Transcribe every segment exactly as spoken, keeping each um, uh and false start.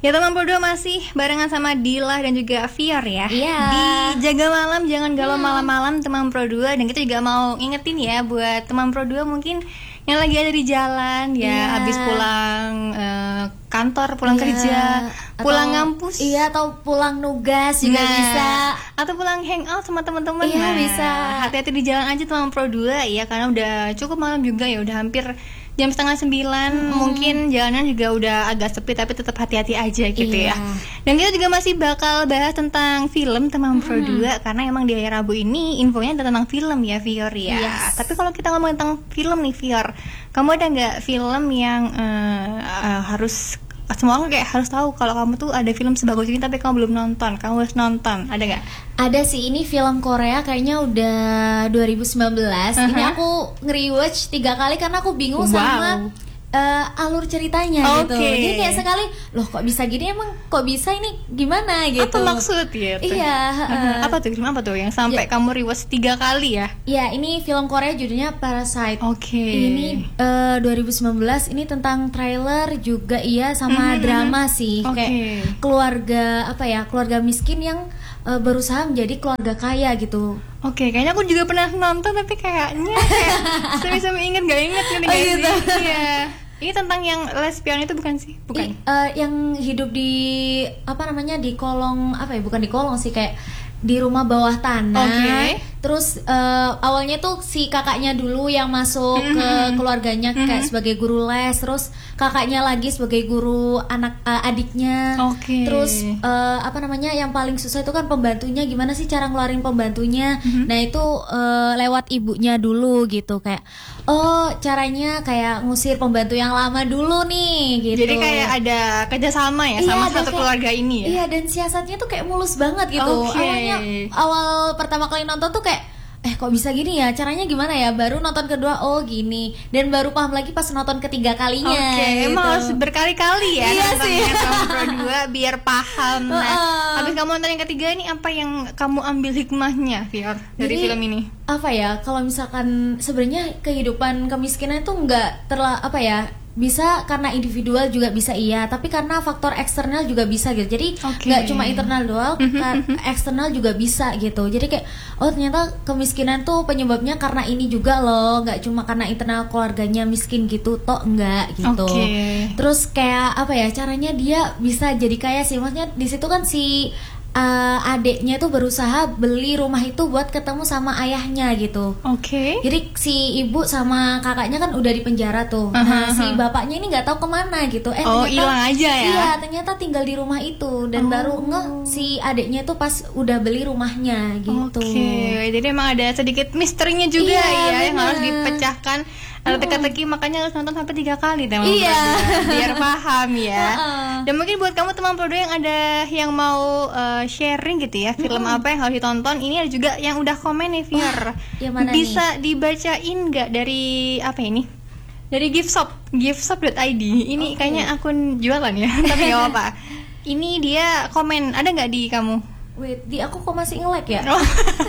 Ya teman berdua masih barengan sama Dila dan juga Fior ya. Iya. Di Jaga Malam Jangan Galau Malam-malam teman Pro dua. Dan kita juga mau ingetin ya buat teman Pro dua mungkin yang lagi ada di jalan ya, Iya. habis pulang uh, kantor, pulang Iya. kerja, pulang Atau- ngampus. Iya, atau pulang nugas juga Nah, bisa. atau pulang hangout sama teman-teman. Iya, Nah, bisa. hati-hati di jalan aja teman Pro dua ya, karena udah cukup malam juga ya, udah hampir jam setengah sembilan. Hmm. Mungkin jalanan juga udah agak sepi, tapi tetap hati-hati aja gitu Iya. ya. Dan kita juga masih bakal bahas tentang film teman Pro dua, karena emang di hari Rabu ini infonya ada tentang film ya, Fior ya. Yes. Tapi kalau kita ngomong tentang film nih Fior, kamu ada nggak film yang eh, eh, harus semua orang kayak harus tahu kalau kamu tuh ada film sebagus ini tapi kamu belum nonton, kamu harus nonton, ada nggak? Ada sih, ini film Korea kayaknya udah dua ribu sembilan belas. Ini Uh-huh. aku nge-rewatch tiga kali karena aku bingung Wow. sama uh, alur ceritanya gitu. Oke. Jadi kayak sekali, loh kok bisa gini, emang kok bisa ini gimana gitu. Apa maksud ya? Iya, uh, Apa tuh film apa tuh yang sampai Ya. kamu rewatch tiga kali ya? Ya, ini film Korea judulnya Parasite. Oke. Ini uh, dua ribu sembilan belas, ini tentang trailer juga iya sama Mhm, drama sih. Oke. Kayak keluarga apa ya? Keluarga miskin yang uh, berusaha menjadi keluarga kaya gitu. Oke, kayaknya aku juga pernah nonton tapi kayaknya kayak semi-semi inget gak inget gitu, Oh, gitu. Iya. Ini tentang yang lesbian itu bukan sih? Bukan. I- uh, yang hidup di apa namanya di kolong apa ya? Bukan di kolong sih, kayak di rumah bawah tanah. Oke. Terus uh, awalnya tuh si kakaknya dulu yang masuk ke keluarganya kayak sebagai guru les, terus kakaknya lagi sebagai guru anak uh, adiknya. Oke. Terus uh, apa namanya yang paling susah itu kan pembantunya, gimana sih cara ngeluarin pembantunya. Nah itu uh, lewat ibunya dulu gitu, kayak oh caranya kayak ngusir pembantu yang lama dulu nih gitu. Jadi kayak ada kerjasama ya Iya, sama ada satu kayak- keluarga ini ya? Iya, dan siasatnya tuh kayak mulus banget gitu. Oke. Awalnya awal pertama kali nonton tuh kayak eh kok bisa gini ya, caranya gimana ya, baru nonton kedua oh gini, dan baru paham lagi pas nonton ketiga kalinya. Oke, gitu. emang harus berkali-kali ya Iya nontonnya sih. sama Pro dua biar paham. Nah, Heeh. habis kamu nonton yang ketiga ini apa yang kamu ambil hikmahnya, Fior, dari Jadi, film ini? Apa ya, kalau misalkan sebenarnya kehidupan kemiskinan itu nggak terla apa ya, bisa karena individual juga bisa iya, tapi karena faktor eksternal juga bisa gitu. Jadi Oke. nggak cuma internal doang, ka- eksternal juga bisa gitu. Jadi kayak oh ternyata kemiskinan tuh penyebabnya karena ini juga loh, nggak cuma karena internal keluarganya miskin gitu, toh enggak gitu. Oke. Terus kayak apa ya, caranya dia bisa jadi kaya sih. Maksudnya di situ kan si uh, adeknya tuh berusaha beli rumah itu buat ketemu sama ayahnya gitu. Oke. Jadi si ibu sama kakaknya kan udah di penjara tuh. Aha, Nah, si aha. bapaknya ini nggak tahu kemana gitu. Eh, Oh, ternyata- hilang aja ya? Iya, ternyata tinggal di rumah itu, dan Oh. baru ngeh si adiknya tuh pas udah beli rumahnya gitu. Oke, jadi emang ada sedikit misterinya juga Iya, ya yang harus bener. dipecahkan. Ada teka-teki, makanya harus nonton sampai tiga kali teman Iya. berdua, biar paham ya. Heeh. Dan mungkin buat kamu teman berdua yang ada yang mau uh, sharing gitu ya, film apa yang harus ditonton, ini ada juga yang udah komen nih, Fior. yang mana Bisa dibacain nggak dari apa ini? Dari giftshop, giftshop dot i d. Ini Oke. kayaknya akun jualan ya, tapi nggak apa-apa. Ini dia komen, ada nggak di kamu? Wait, di aku kok masih nge-lag ya? Oh.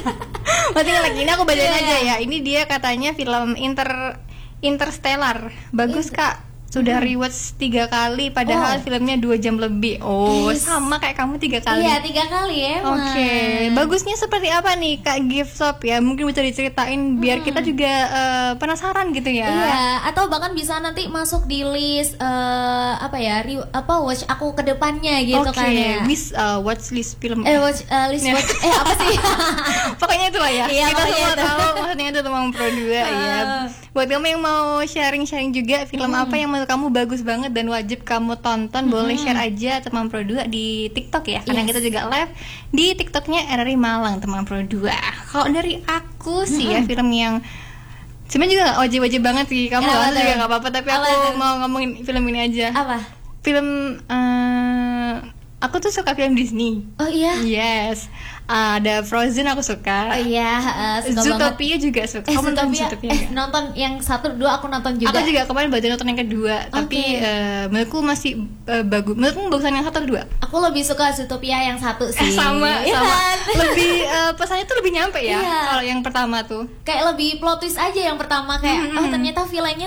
Masih lagi ini aku bacain Iya. aja ya. Ini dia katanya film Inter Interstellar. Bagus, Kak. Sudah rewatch tiga kali padahal Oh. filmnya dua jam lebih. Oh, Yes. sama kayak kamu tiga kali. Iya, tiga kali ya. Oke, bagusnya seperti apa nih Kak Giftshop ya? Mungkin bisa diceritain biar kita juga eh, penasaran gitu ya. Iya, atau bahkan bisa nanti masuk di list eh, apa ya, re- apa watch aku ke depannya gitu Oke, kan ya. wish uh, watch list film. Eh watch eh, list Ya. watch eh apa sih? Pokoknya itu lah ya. Iya, Kita pokoknya semua itu. tahu maksudnya itu teman Pro dua ya. Buat kamu yang mau sharing-sharing juga film apa yang menurut kamu bagus banget dan wajib kamu tonton, boleh share aja teman Pro dua di TikTok ya. Karena Yes. kita juga live di TikToknya R R I Malang teman Pro dua. Kalau dari aku sih ya, film yang sebenarnya juga gak wajib-wajib banget sih. Kamu Apa nggak tuh? juga gak apa-apa, tapi Apa aku tuh? mau ngomongin film ini aja. Apa? Film eh, aku tuh suka film Disney. Oh iya. Yes, ada Frozen aku suka. Oh iya, eh, suka banget. Zootopia juga suka. Eh, Kamu nonton Zootopia, Zootopia eh, nggak? nonton yang satu dua aku nonton juga. Aku juga kemarin baru nonton yang kedua, tapi eh, menurutku masih eh, bagus. Menurutmu bagusan yang satu atau dua? Aku lebih suka Zootopia yang satu sih. Eh, sama, Iya sama. kan? Lebih eh, pesannya tuh lebih nyampe ya. Iya. Kalau yang pertama tuh. Kayak lebih plot twist aja yang pertama, kayak Hmm, hmm, oh hmm. ternyata villainnya tuh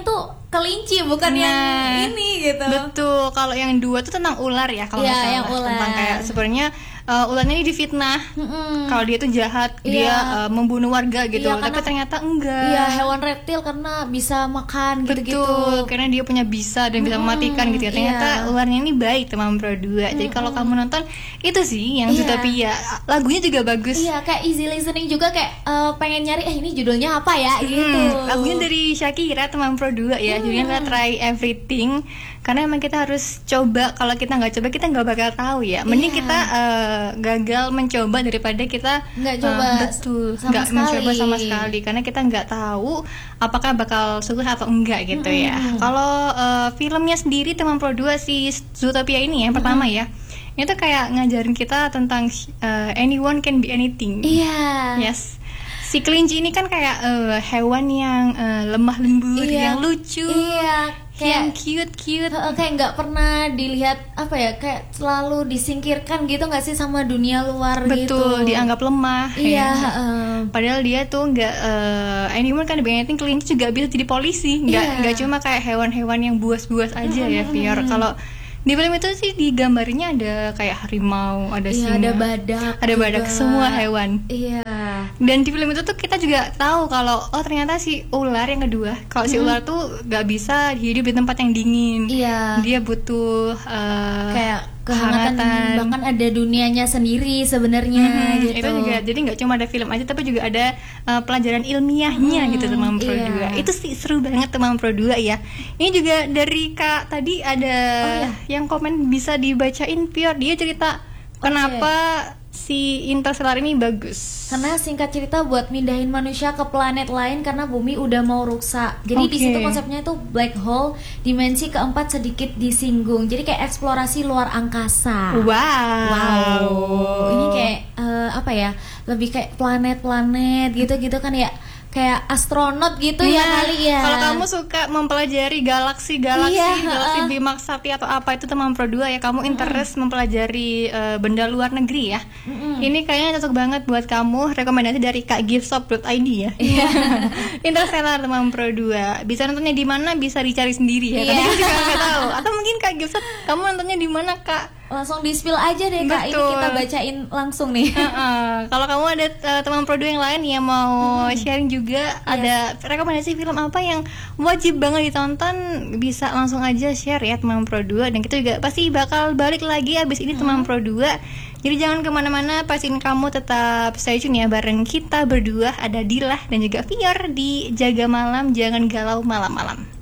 kelinci bukan Nah, yang ini gitu. Betul. Kalau yang dua tuh tentang ular ya kalau Iya, nggak salah. yang ular. Tentang kayak sebenarnya uh, ularnya ini difitnah. Mm-mm. Kalau dia tuh jahat, Iya. dia uh, membunuh warga gitu. Iya, Tapi karena- ternyata enggak. Iya, hewan reptil karena bisa makan gitu-gitu. Betul, karena dia punya bisa dan bisa Mm-mm, mematikan gitu ya. Ternyata iya. ularnya ini baik teman Pro dua. Jadi kalau kamu nonton itu sih yang Iya. Zootopia. Lagunya juga bagus. Iya, kayak easy listening juga, kayak eh, pengen nyari eh ini judulnya apa ya gitu. Hmm, lagunya dari Shakira teman Pro dua ya. Judulnya adalah Try Everything. Karena emang kita harus coba. Kalau kita nggak coba kita nggak bakal tahu ya. Mending Iya. kita eh, gagal mencoba daripada kita Nggak eh, coba betul sama nggak sekali. mencoba sama sekali. Karena kita nggak tahu apakah bakal sukses atau enggak gitu ya. Kalau eh, filmnya sendiri teman Pro dua si Zootopia ini yang pertama ya. Itu kayak ngajarin kita tentang eh, anyone can be anything. Iya. Yes. Si kelinci ini kan kayak eh, hewan yang eh, lemah lembut, Iya. yang lucu, Iya, yang kayak cute cute. Heeh, kayak nggak pernah dilihat apa ya, kayak selalu disingkirkan gitu nggak sih sama dunia luar gitu. Betul, dianggap lemah. Iya, ya. heeh. Padahal dia tuh nggak eh anyone kan anything, kelinci juga bisa jadi polisi. Nggak Iya. nggak cuma kayak hewan-hewan yang buas-buas aja ya, Fior. Kalau di film itu sih digambarnya ada kayak harimau, ada Iya, singa, ada badak ada badak, juga. semua hewan. Iya. Dan di film itu tuh kita juga tahu kalau oh ternyata si ular yang kedua, kalau si ular tuh nggak bisa hidup di tempat yang dingin. Iya. Dia butuh eh, Kayak kehangatan, kehangatan. bahkan ada dunianya sendiri sebenarnya Hmm, gitu. Itu juga jadi nggak cuma ada film aja tapi juga ada uh, pelajaran ilmiahnya Hmm, gitu teman Pro iya. dua. Itu sih seru banget teman Pro dua ya. Ini juga dari Kak tadi ada Oh, iya. yang komen bisa dibacain Pior. Dia cerita kenapa si Interstellar ini bagus. Karena singkat cerita buat mindahin manusia ke planet lain karena bumi udah mau rusak. Jadi di Oke. situ konsepnya itu black hole, dimensi keempat sedikit disinggung. Jadi kayak eksplorasi luar angkasa. Wow. Wow. Ini kayak eh, apa ya? Lebih kayak planet-planet gitu-gitu kan ya. Kayak astronot gitu ya Nah, kali ya. Kalau kamu suka mempelajari galaksi-galaksi, Iya, galaksi heeh. Bima Sakti atau apa itu teman Pro dua ya, kamu interest mempelajari eh, benda luar negeri ya. Ini kayaknya cocok banget buat kamu. Rekomendasi dari kak giftshop dot i d ya. Iya. Interstellar teman Pro dua. Bisa nontonnya di mana? Bisa dicari sendiri ya. Tapi Iya. kita juga nggak tahu. Atau mungkin Kak Giftshop, kamu nontonnya di mana Kak? Langsung di spill aja deh Kak. Ini Betul. kita bacain langsung nih. Heeh. Kalau kamu ada uh, teman Pro dua yang lain yang mau sharing juga, ada rekomendasi film apa yang wajib banget ditonton, bisa langsung aja share ya teman Pro dua. Dan kita juga pasti bakal balik lagi abis ini teman Pro dua. Jadi jangan kemana-mana, pastiin kamu tetap stay tune ya bareng kita berdua. Ada Dilah dan juga Fior di Jaga Malam, jangan galau malam-malam.